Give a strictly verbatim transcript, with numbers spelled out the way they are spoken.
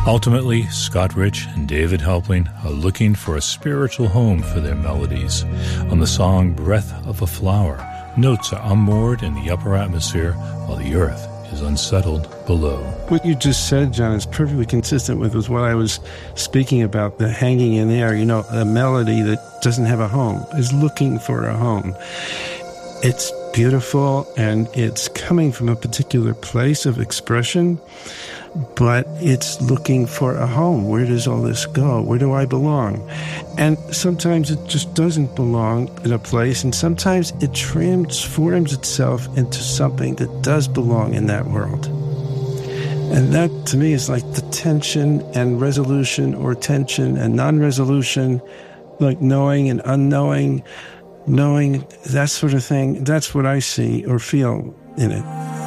Ultimately, Scott Rich and David Helpling are looking for a spiritual home for their melodies. On the song Breath of a Flower, notes are unmoored in the upper atmosphere while the earth is unsettled below. What you just said, John, is perfectly consistent with, with what I was speaking about, the hanging in air. You know, a melody that doesn't have a home is looking for a home. It's beautiful, and it's coming from a particular place of expression, but it's looking for a home. Where does all this go? Where do I belong? And sometimes it just doesn't belong in a place, and sometimes it transforms itself into something that does belong in that world. And that, to me, is like the tension and resolution, or tension and non-resolution, like knowing and unknowing, knowing, that sort of thing. That's what I see or feel in it.